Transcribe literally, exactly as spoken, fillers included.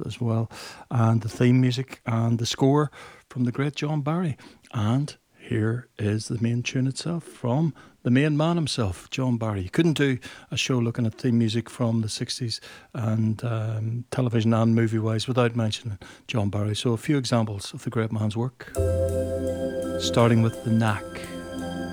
as well, and the theme music and the score from the great John Barry. And here is the main tune itself from the main man himself, John Barry. You couldn't do a show looking at theme music from the sixties and um, television and movie-wise without mentioning John Barry. So a few examples of the great man's work, starting with The Knack.